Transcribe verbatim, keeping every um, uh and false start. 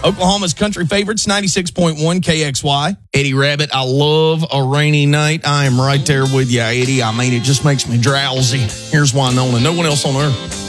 Oklahoma's country favorites, ninety-six point one K X Y. Eddie Rabbit, I love a rainy night. I am right there with you, Eddie. I mean, it just makes me drowsy. Here's why, Nona. No one else on earth